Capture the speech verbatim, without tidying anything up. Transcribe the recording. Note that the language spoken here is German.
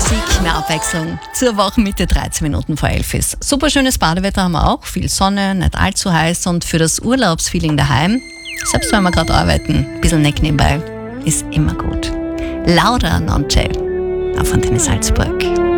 Musik, eine Abwechslung zur Wochenmitte, dreizehn Minuten vor elf ist. Super schönes Badewetter haben wir auch, viel Sonne, nicht allzu heiß und für das Urlaubsfeeling daheim, selbst wenn wir gerade arbeiten, ein bisschen Neck nebenbei, ist immer gut. Laura Nonce, auf Antenne Salzburg.